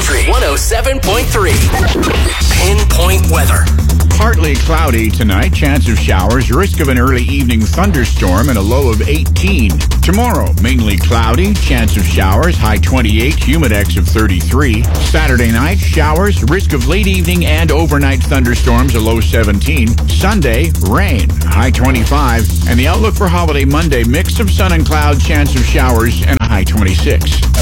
Country 107.3. Pinpoint weather. Partly cloudy tonight, chance of showers, risk of an early evening thunderstorm, and a low of 18. Tomorrow, mainly cloudy, chance of showers, high 28, humidex of 33. Saturday night, showers, risk of late evening and overnight thunderstorms, a low 17. Sunday, rain, high 25. And the outlook for holiday Monday, mix of sun and cloud, chance of showers, and a high 26.